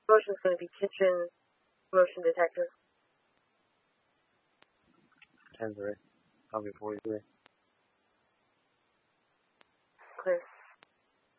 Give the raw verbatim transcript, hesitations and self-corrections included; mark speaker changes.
Speaker 1: Motion's going to be kitchen motion detector.
Speaker 2: ten three. I'll be forty-three.